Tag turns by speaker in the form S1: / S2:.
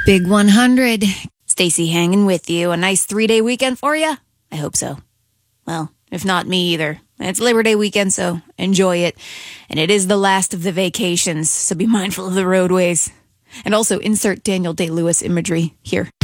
S1: Big 100. Stacy hanging with you. A nice 3-day weekend for you? I hope so. Well, if not me either. It's Labor Day weekend, so enjoy it. And it is the last of the vacations, so be mindful of the roadways. And also insert Daniel Day-Lewis imagery here.